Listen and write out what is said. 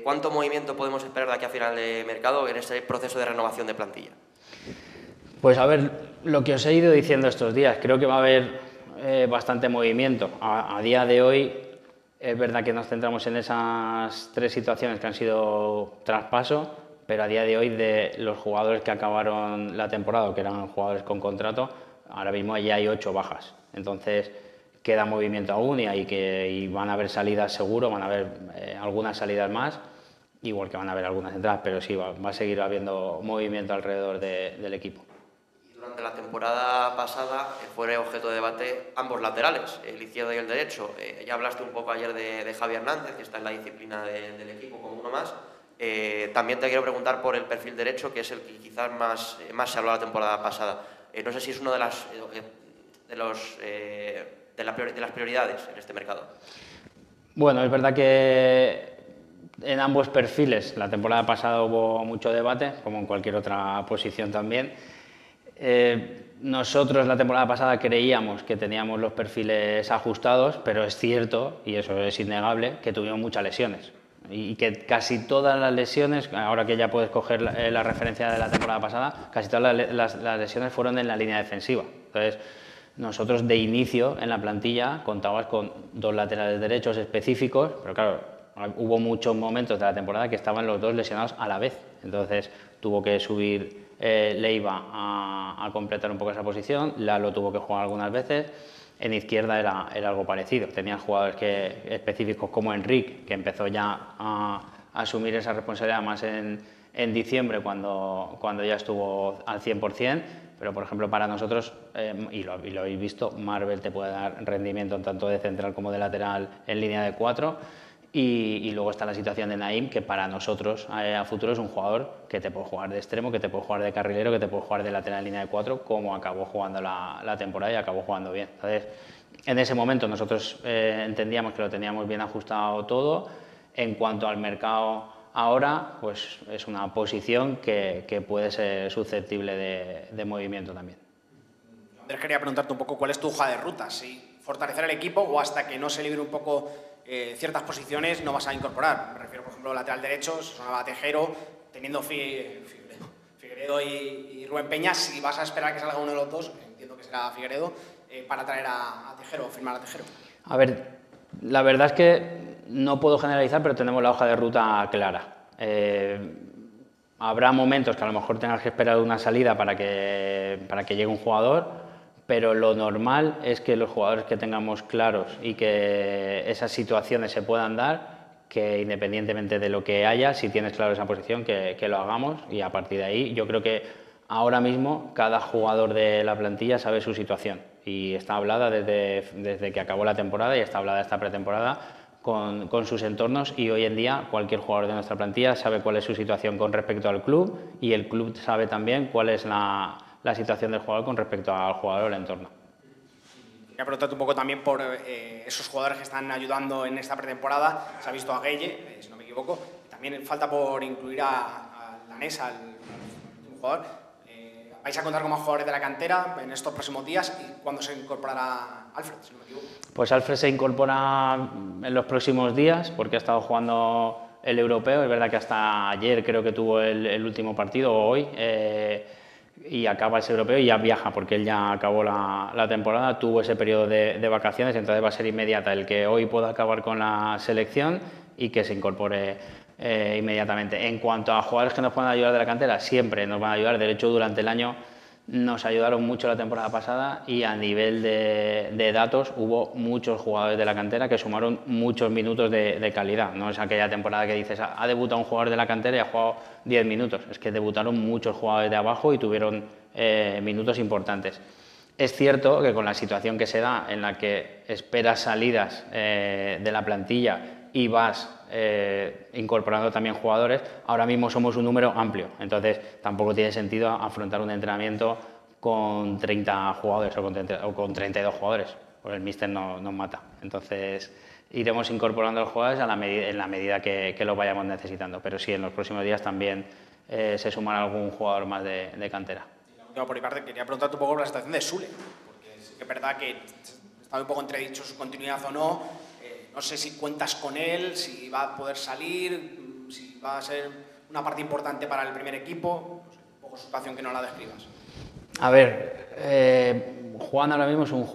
¿cuánto movimiento podemos esperar de aquí a final de mercado en este proceso de renovación de plantilla? Pues a ver, lo que os he ido diciendo estos días, creo que va a haber bastante movimiento. A día de hoy es verdad que nos centramos en esas 3 situaciones que han sido traspaso, pero a día de hoy de los jugadores que acabaron la temporada, que eran jugadores con contrato, ahora mismo ya hay 8 bajas. Entonces queda movimiento aún y van a haber salidas seguro, van a haber algunas salidas más, igual que van a haber algunas entradas, pero sí, va a seguir habiendo movimiento alrededor del equipo. Durante la temporada pasada fue objeto de debate ambos laterales, el izquierdo y el derecho. Ya hablaste un poco ayer de Javi Hernández, que está en la disciplina del equipo como uno más. También te quiero preguntar por el perfil derecho, que es el que quizás más se habló la temporada pasada. No sé si es uno de las prioridades en este mercado. Bueno, es verdad que en ambos perfiles la temporada pasada hubo mucho debate, como en cualquier otra posición también. Nosotros la temporada pasada creíamos que teníamos los perfiles ajustados, pero es cierto, y eso es innegable, que tuvimos muchas lesiones. Y que casi todas las lesiones, ahora que ya puedes coger la referencia de la temporada pasada, casi todas las lesiones fueron en la línea defensiva. Entonces, nosotros de inicio en la plantilla contabas con 2 laterales derechos específicos, pero claro, hubo muchos momentos de la temporada que estaban los 2 lesionados a la vez. Entonces tuvo que subir Leiva a completar un poco esa posición, Lalo tuvo que jugar algunas veces. En izquierda era algo parecido, tenían jugadores específicos como Enric, que empezó ya a asumir esa responsabilidad más en diciembre cuando ya estuvo al 100%, pero por ejemplo para nosotros, y lo habéis visto, Marvel te puede dar rendimiento tanto de central como de lateral en línea de 4. Y luego está la situación de Naim, que para nosotros a futuro es un jugador que te puede jugar de extremo, que te puede jugar de carrilero, que te puede jugar de lateral en línea de 4, como acabó jugando la temporada y acabó jugando bien. Entonces, en ese momento nosotros entendíamos que lo teníamos bien ajustado todo. En cuanto al mercado ahora, pues es una posición que puede ser susceptible de movimiento también. Andrés, quería preguntarte un poco cuál es tu hoja de ruta, si fortalecer el equipo o hasta que no se libre un poco ciertas posiciones no vas a incorporar. Me refiero, por ejemplo, al lateral derecho, si sonaba Tejero, teniendo Figueiredo y Rubén Peña, si vas a esperar que salga uno de los dos, entiendo que será Figueiredo, para traer a Tejero o firmar a Tejero. A ver, la verdad es que no puedo generalizar, pero tenemos la hoja de ruta clara. Habrá momentos que a lo mejor tengas que esperar una salida para que llegue un jugador, pero lo normal es que los jugadores que tengamos claros y que esas situaciones se puedan dar, que independientemente de lo que haya, si tienes claro esa posición, que lo hagamos, y a partir de ahí yo creo que ahora mismo cada jugador de la plantilla sabe su situación y está hablada desde que acabó la temporada y está hablada esta pretemporada con sus entornos, y hoy en día cualquier jugador de nuestra plantilla sabe cuál es su situación con respecto al club y el club sabe también cuál es la situación del jugador con respecto al jugador o el entorno. Quería preguntarte un poco también por esos jugadores que están ayudando en esta pretemporada. Se ha visto a Gueye, si no me equivoco. También falta por incluir a Lanesa, al último jugador. ¿Vais a contar con más jugadores de la cantera en estos próximos días? ¿Y cuándo se incorporará Alfred, si no me equivoco? Pues Alfred se incorpora en los próximos días porque ha estado jugando el europeo. Es verdad que hasta ayer creo que tuvo el último partido, o hoy, y acaba ese europeo y ya viaja porque él ya acabó la temporada, tuvo ese periodo de vacaciones, entonces va a ser inmediata el que hoy pueda acabar con la selección y que se incorpore inmediatamente. En cuanto a jugadores que nos puedan ayudar de la cantera, siempre nos van a ayudar. De hecho, durante el año nos ayudaron mucho la temporada pasada y a nivel de datos hubo muchos jugadores de la cantera que sumaron muchos minutos de calidad. No es aquella temporada que dices, ha debutado un jugador de la cantera y ha jugado 10 minutos. Es que debutaron muchos jugadores de abajo y tuvieron minutos importantes. Es cierto que con la situación que se da, en la que esperas salidas de la plantilla y vas incorporando también jugadores, ahora mismo somos un número amplio, entonces tampoco tiene sentido afrontar un entrenamiento con 30 jugadores o con 32 jugadores, porque el míster nos mata. Entonces iremos incorporando a los jugadores en la medida que los vayamos necesitando, pero sí, en los próximos días también se sumará algún jugador más de cantera. Por mi parte, quería preguntarte un poco por la situación de Sule, porque sí que es verdad que está un poco entredicho su continuidad o no. No sé si cuentas con él, si va a poder salir. si va a ser una parte importante para el primer equipo, no sé, un poco su situación que no la describas. A ver, Juan ahora mismo es un